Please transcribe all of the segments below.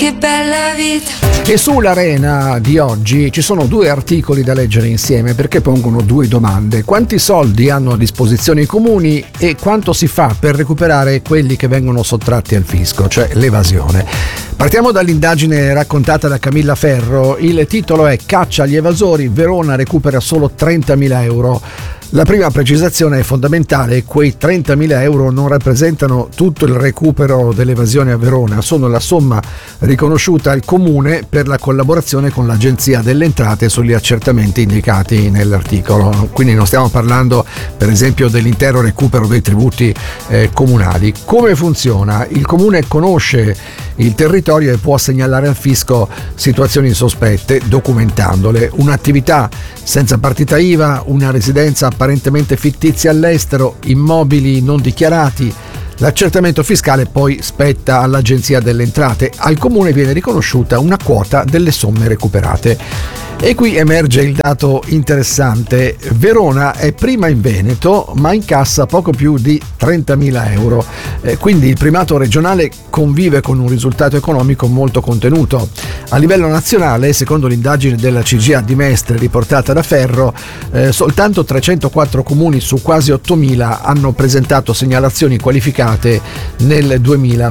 che bella vita. E sull'Arena di oggi ci sono due articoli da leggere insieme perché pongono due domande: quanti soldi hanno a disposizione i comuni e quanto si fa per recuperare quelli che vengono sottratti al fisco, cioè l'evasione. Partiamo dall'indagine raccontata da Camilla Ferro. Il titolo è "Caccia agli evasori, Verona recupera solo 30.000 euro". La prima precisazione è fondamentale: quei 30.000 euro non rappresentano tutto il recupero dell'evasione a Verona, sono la somma riconosciuta al comune per la collaborazione con l'Agenzia delle Entrate sugli accertamenti indicati nell'articolo. Quindi non stiamo parlando per esempio dell'intero recupero dei tributi comunali. Come funziona? Il comune conosce il territorio e può segnalare al fisco situazioni sospette documentandole. Un'attività senza partita IVA, una residenza apparentemente fittizia all'estero, immobili non dichiarati. L'accertamento fiscale poi spetta all'Agenzia delle Entrate. Al comune viene riconosciuta una quota delle somme recuperate. E qui emerge il dato interessante: Verona è prima in Veneto ma incassa poco più di 30.000 euro, quindi il primato regionale convive con un risultato economico molto contenuto. A livello nazionale, secondo l'indagine della CGA di Mestre riportata da Ferro, soltanto 304 comuni su quasi 8.000 hanno presentato segnalazioni qualificate nel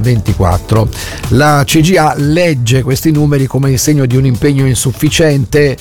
2024. La CGA legge questi numeri come il segno di un impegno insufficiente,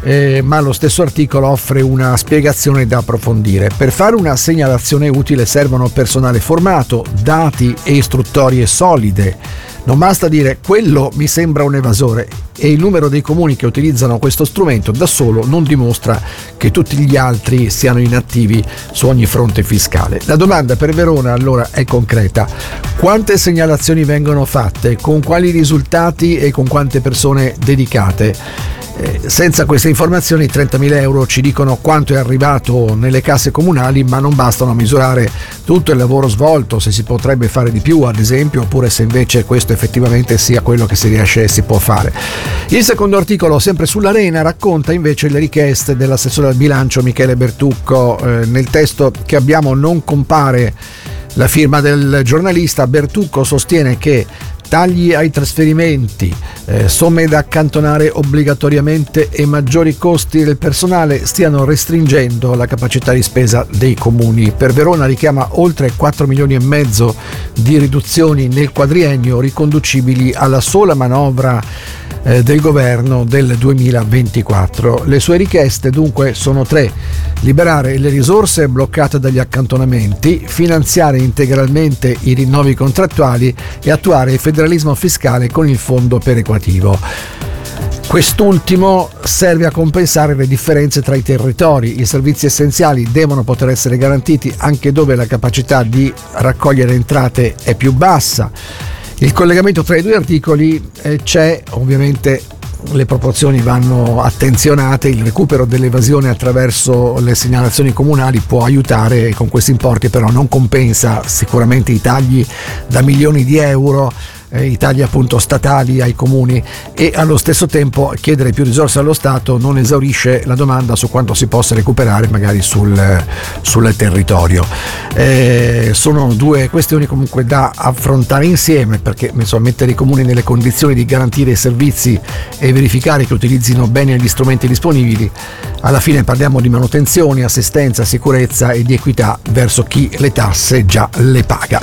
ma lo stesso articolo offre una spiegazione da approfondire. Per fare una segnalazione utile servono personale formato, dati e istruttorie solide. Non basta dire "quello mi sembra un evasore", e il numero dei comuni che utilizzano questo strumento da solo non dimostra che tutti gli altri siano inattivi su ogni fronte fiscale. La domanda per Verona allora è concreta: quante segnalazioni vengono fatte, con quali risultati e con quante persone dedicate? Senza queste informazioni 30.000 euro ci dicono quanto è arrivato nelle casse comunali, ma non bastano a misurare tutto il lavoro svolto, se si potrebbe fare di più ad esempio, oppure se invece questo effettivamente sia quello che si riesce e si può fare. Il secondo articolo, sempre sull'Arena, racconta invece le richieste dell'assessore al bilancio Michele Bertucco. Nel testo che abbiamo non compare la firma del giornalista. Bertucco sostiene che tagli ai trasferimenti, somme da accantonare obbligatoriamente e maggiori costi del personale stiano restringendo la capacità di spesa dei comuni. Per Verona richiama oltre 4,5 milioni di riduzioni nel quadriennio, riconducibili alla sola manovra del governo del 2024. Le sue richieste dunque sono tre: liberare le risorse bloccate dagli accantonamenti, finanziare integralmente i rinnovi contrattuali e attuare il federalismo fiscale con il fondo perequativo. Quest'ultimo serve a compensare le differenze tra i territori. I servizi essenziali devono poter essere garantiti anche dove la capacità di raccogliere entrate è più bassa. Il collegamento tra i due articoli c'è, ovviamente le proporzioni vanno attenzionate. Il recupero dell'evasione attraverso le segnalazioni comunali può aiutare con questi importi, però non compensa sicuramente i tagli da milioni di euro, i tagli appunto statali ai comuni, e allo stesso tempo chiedere più risorse allo Stato non esaurisce la domanda su quanto si possa recuperare magari sul territorio. Sono due questioni comunque da affrontare insieme, perché mettere i comuni nelle condizioni di garantire i servizi e verificare che utilizzino bene gli strumenti disponibili, alla fine parliamo di manutenzione, assistenza, sicurezza e di equità verso chi le tasse già le paga.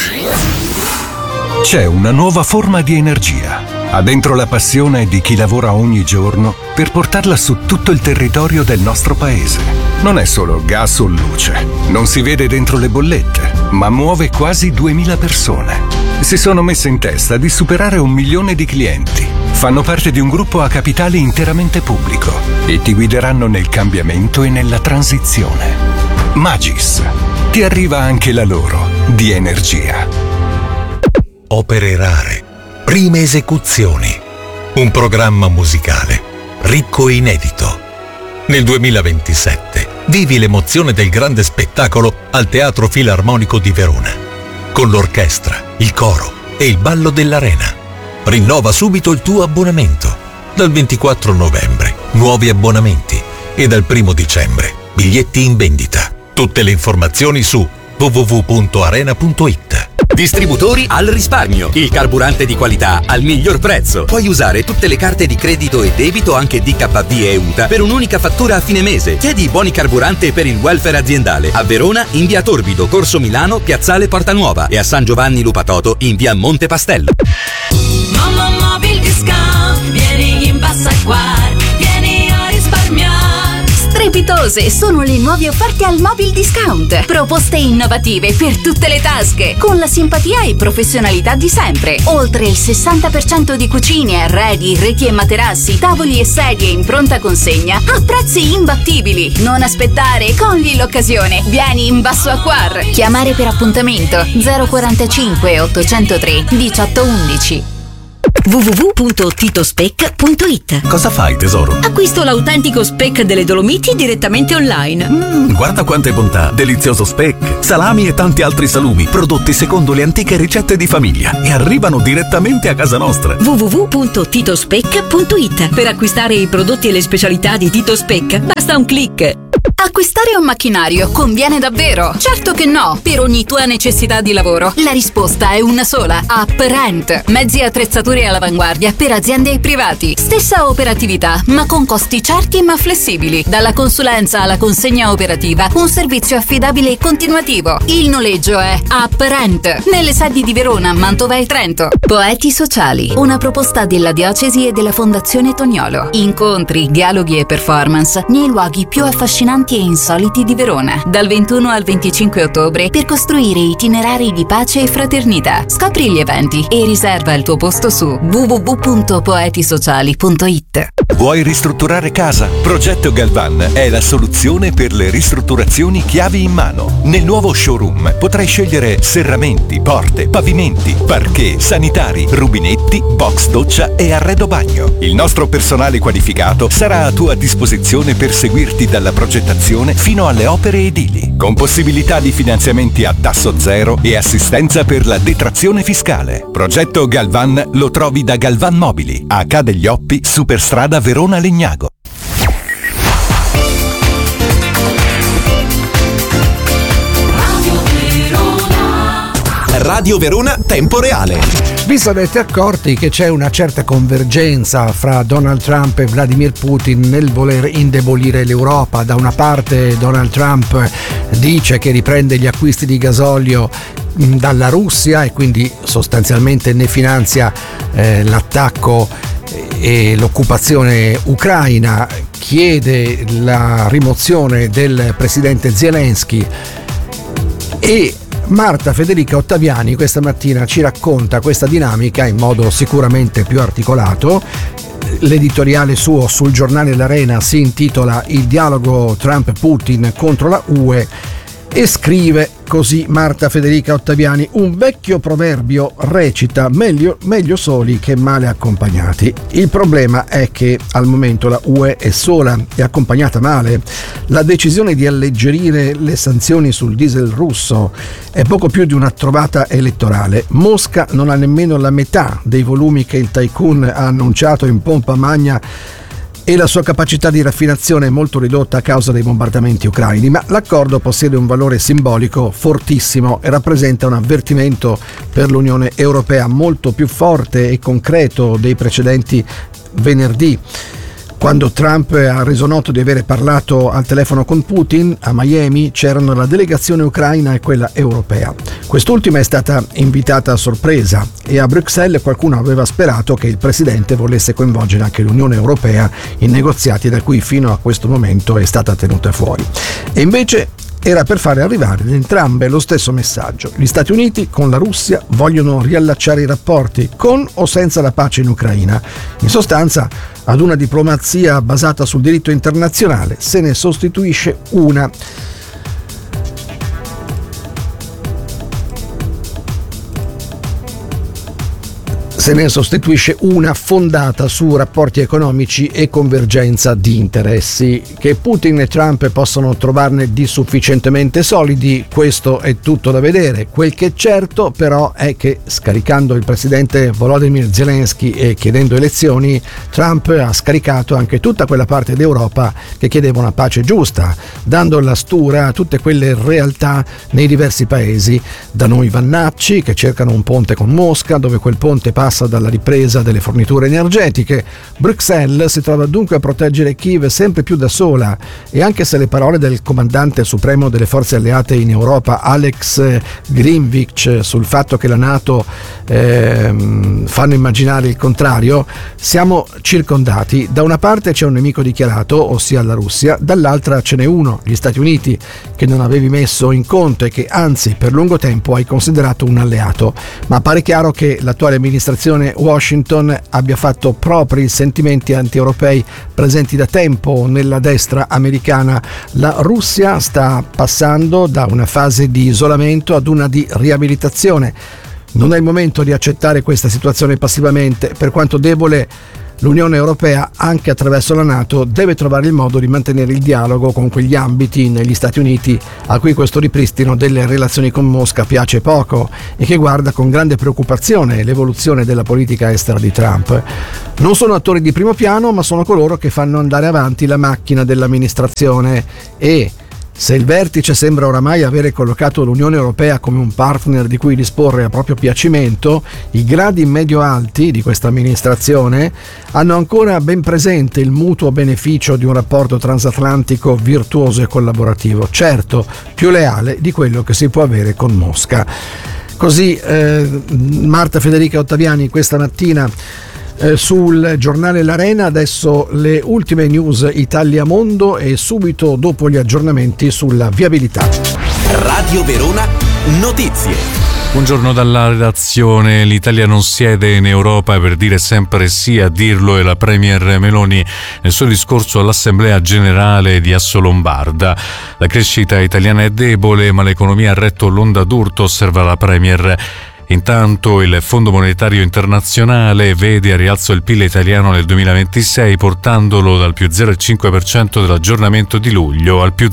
C'è una nuova forma di energia. Ha dentro la passione di chi lavora ogni giorno per portarla su tutto il territorio del nostro paese. Non è solo gas o luce. Non si vede dentro le bollette, ma muove quasi 2.000 persone. Si sono messe in testa di superare 1 milione di clienti. Fanno parte di un gruppo a capitale interamente pubblico e ti guideranno nel cambiamento e nella transizione. Magis. Ti arriva anche la loro di energia. Opere rare, prime esecuzioni, un programma musicale ricco e inedito. Nel 2027 vivi l'emozione del grande spettacolo al Teatro Filarmonico di Verona, con l'orchestra, il coro e il ballo dell'Arena. Rinnova subito il tuo abbonamento. Dal 24 novembre, nuovi abbonamenti, e dal 1 dicembre, biglietti in vendita. Tutte le informazioni su www.arena.it. Distributori al risparmio. Il carburante di qualità al miglior prezzo. Puoi usare tutte le carte di credito e debito, anche DKV e UTA, per un'unica fattura a fine mese. Chiedi buoni carburante per il welfare aziendale. A Verona in via Torbido, Corso Milano, Piazzale Porta Nuova, e a San Giovanni Lupatoto in via Monte Pastello. Mamma Mobil Discount, vieni in Bassaguar, vieni a risparmiare. Strepitose sono le nuove offerte al Mobil Discount. Proposte innovative per tutte le tasche, con la simpatia e professionalità di sempre. Oltre il 60% di cucine, arredi, reti e materassi, tavoli e sedie in pronta consegna a prezzi imbattibili. Non aspettare, cogli l'occasione. Vieni in Basso Acquar. Chiamare per appuntamento 045 803 1811. www.titospec.it. Cosa fai, tesoro? Acquisto l'autentico speck delle Dolomiti direttamente online. Guarda quante bontà! Delizioso speck, salami e tanti altri salumi, prodotti secondo le antiche ricette di famiglia e arrivano direttamente a casa nostra. www.titospec.it. Per acquistare i prodotti e le specialità di Tito Speck basta un click. Acquistare un macchinario conviene davvero? Certo che no! Per ogni tua necessità di lavoro, la risposta è una sola: UpRent. Mezzi e attrezzature all'avanguardia per aziende e privati. Stessa operatività, ma con costi certi ma flessibili. Dalla consulenza alla consegna operativa, un servizio affidabile e continuativo. Il noleggio è UpRent. Nelle sedi di Verona, Mantova e Trento. Poeti Sociali, una proposta della Diocesi e della Fondazione Toniolo. Incontri, dialoghi e performance nei luoghi più affascinanti e insoliti di Verona, dal 21 al 25 ottobre, per costruire itinerari di pace e fraternità. Scopri gli eventi e riserva il tuo posto su www.poetisociali.it. Vuoi ristrutturare casa? Progetto Galvan è la soluzione per le ristrutturazioni chiavi in mano. Nel nuovo showroom potrai scegliere serramenti, porte, pavimenti, parquet, sanitari, rubinetti, box doccia e arredo bagno. Il nostro personale qualificato sarà a tua disposizione per seguirti dalla progettazione fino alle opere edili, con possibilità di finanziamenti a tasso zero e assistenza per la detrazione fiscale. Progetto Galvan lo trovi da Galvan Mobili, a Ca' degli Oppi, Superstrada Verona Legnago. Radio Verona Tempo Reale. Vi sarete accorti che c'è una certa convergenza fra Donald Trump e Vladimir Putin nel voler indebolire l'Europa. Da una parte Donald Trump dice che riprende gli acquisti di gasolio dalla Russia e quindi sostanzialmente ne finanzia l'attacco e l'occupazione ucraina, chiede la rimozione del presidente Zelensky, e Marta Federica Ottaviani questa mattina ci racconta questa dinamica in modo sicuramente più articolato. L'editoriale suo sul giornale L'Arena si intitola "Il dialogo Trump-Putin contro la UE" e scrive così Marta Federica Ottaviani: un vecchio proverbio recita meglio soli che male accompagnati. Il problema è che al momento la UE è sola e accompagnata male. La decisione di alleggerire le sanzioni sul diesel russo è poco più di una trovata elettorale. Mosca non ha nemmeno la metà dei volumi che il tycoon ha annunciato in pompa magna e la sua capacità di raffinazione è molto ridotta a causa dei bombardamenti ucraini, ma l'accordo possiede un valore simbolico fortissimo e rappresenta un avvertimento per l'Unione Europea molto più forte e concreto dei precedenti venerdì, quando Trump ha reso noto di avere parlato al telefono con Putin. A Miami c'erano la delegazione ucraina e quella europea. Quest'ultima è stata invitata a sorpresa e a Bruxelles qualcuno aveva sperato che il presidente volesse coinvolgere anche l'Unione Europea in negoziati da cui fino a questo momento è stata tenuta fuori. E invece era per fare arrivare ad entrambe lo stesso messaggio. Gli Stati Uniti con la Russia vogliono riallacciare i rapporti con o senza la pace in Ucraina. In sostanza, ad una diplomazia basata sul diritto internazionale se ne sostituisce una se ne sostituisce una fondata su rapporti economici e convergenza di interessi. Che Putin e Trump possono trovarne di sufficientemente solidi, questo è tutto da vedere. Quel che è certo però è che, scaricando il presidente Volodymyr Zelensky e chiedendo elezioni, Trump ha scaricato anche tutta quella parte d'Europa che chiedeva una pace giusta, dando la stura a tutte quelle realtà nei diversi paesi. Da noi Vannacci, che cercano un ponte con Mosca, dove quel ponte passa dalla ripresa delle forniture energetiche. Bruxelles si trova dunque a proteggere Kiev sempre più da sola, e anche se le parole del comandante supremo delle forze alleate in Europa, Alex Grinvich, sul fatto che la NATO fanno immaginare il contrario, siamo circondati. Da una parte c'è un nemico dichiarato, ossia la Russia, dall'altra ce n'è uno, gli Stati Uniti, che non avevi messo in conto e che anzi per lungo tempo hai considerato un alleato. Ma pare chiaro che l'attuale amministrazione Washington abbia fatto propri i sentimenti anti-europei presenti da tempo nella destra americana. La Russia sta passando da una fase di isolamento ad una di riabilitazione. Non è il momento di accettare questa situazione passivamente. Per quanto debole, l'Unione Europea, anche attraverso la NATO, deve trovare il modo di mantenere il dialogo con quegli ambiti negli Stati Uniti a cui questo ripristino delle relazioni con Mosca piace poco e che guarda con grande preoccupazione l'evoluzione della politica estera di Trump. Non sono attori di primo piano, ma sono coloro che fanno andare avanti la macchina dell'amministrazione, e se il vertice sembra oramai avere collocato l'Unione Europea come un partner di cui disporre a proprio piacimento, i gradi medio-alti di questa amministrazione hanno ancora ben presente il mutuo beneficio di un rapporto transatlantico virtuoso e collaborativo, certo più leale di quello che si può avere con Mosca. Così Marta Federica Ottaviani questa mattina sul giornale L'Arena. Adesso le ultime news Italia Mondo e subito dopo gli aggiornamenti sulla viabilità. Radio Verona Notizie. Buongiorno dalla redazione. L'Italia non siede in Europa per dire sempre sì a dirlo, e la Premier Meloni nel suo discorso all'Assemblea Generale di Assolombarda. La crescita italiana è debole, ma l'economia ha retto l'onda d'urto, osserva la Premier. Intanto il Fondo Monetario Internazionale vede a rialzo il PIL italiano nel 2026, portandolo dal più 0,5% dell'aggiornamento di luglio al più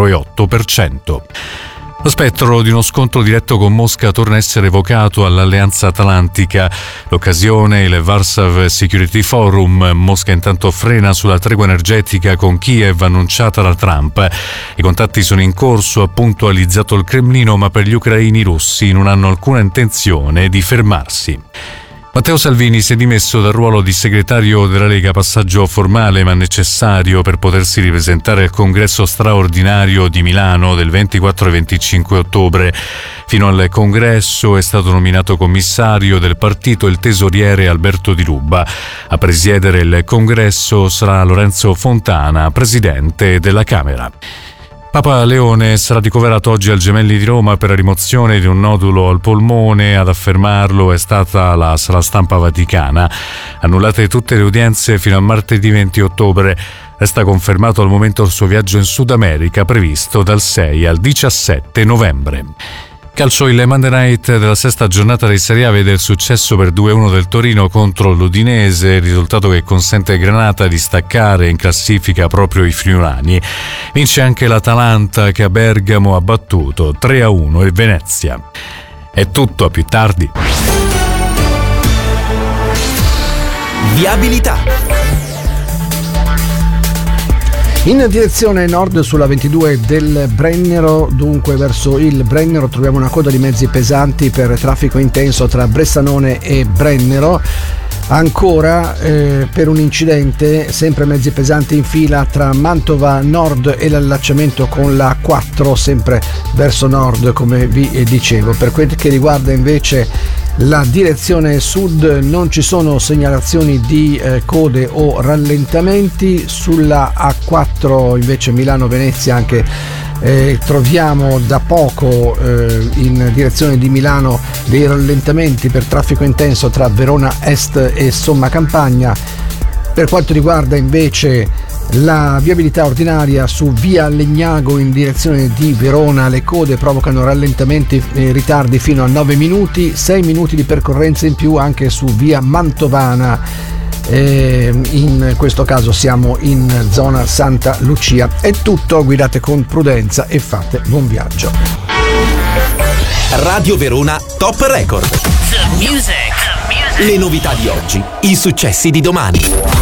0,8%. Lo spettro di uno scontro diretto con Mosca torna a essere evocato all'Alleanza Atlantica. L'occasione, il Warsaw Security Forum. Mosca intanto frena sulla tregua energetica con Kiev annunciata da Trump. I contatti sono in corso, ha puntualizzato il Cremlino, ma per gli ucraini russi non hanno alcuna intenzione di fermarsi. Matteo Salvini si è dimesso dal ruolo di segretario della Lega, passaggio formale ma necessario per potersi ripresentare al congresso straordinario di Milano del 24 e 25 ottobre. Fino al congresso è stato nominato commissario del partito il tesoriere Alberto Di Ruba. A presiedere il congresso sarà Lorenzo Fontana, presidente della Camera. Papa Leone sarà ricoverato oggi al Gemelli di Roma per la rimozione di un nodulo al polmone. Ad affermarlo è stata la Sala Stampa Vaticana. Annullate tutte le udienze fino a martedì 20 ottobre. Resta confermato al momento il suo viaggio in Sud America, previsto dal 6 al 17 novembre. Calcio, il Monday Night della sesta giornata di Serie A vede il successo per 2-1 del Torino contro l'Udinese, risultato che consente ai Granata di staccare in classifica proprio i friulani. Vince anche l'Atalanta, che a Bergamo ha battuto 3-1 il Venezia. È tutto, a più tardi. Viabilità. In direzione nord sulla 22 del Brennero, dunque verso il Brennero, troviamo una coda di mezzi pesanti per traffico intenso tra Bressanone e Brennero. Ancora per un incidente, sempre mezzi pesanti in fila tra Mantova Nord e l'allacciamento con la 4, sempre verso nord come vi dicevo. Per quel che riguarda invece la direzione sud non ci sono segnalazioni di code o rallentamenti. Sulla A4 invece Milano-Venezia anche troviamo da poco in direzione di Milano dei rallentamenti per traffico intenso tra Verona Est e Somma Campagna. Per quanto riguarda invece La viabilità ordinaria su via Legnago in direzione di Verona, le code provocano rallentamenti e ritardi fino a 9 minuti, 6 minuti di percorrenza in più anche su via Mantovana. In questo caso siamo in zona Santa Lucia. È tutto, guidate con prudenza e fate buon viaggio. Radio Verona Top Record. The music. Le novità di oggi, i successi di domani.